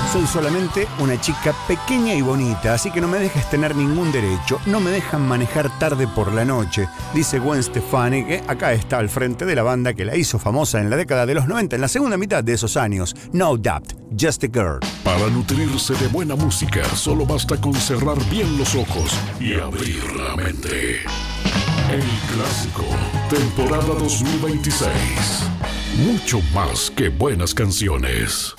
Soy solamente una chica pequeña y bonita, así que no me dejes tener ningún derecho. No me dejan manejar tarde por la noche, dice Gwen Stefani, que acá está al frente de la banda que la hizo famosa en la década de los 90, en la segunda mitad de esos años. No Doubt, Just a Girl. Para nutrirse de buena música, solo basta con cerrar bien los ojos y abrir la mente. El Clásico, temporada 2026. Mucho más que buenas canciones.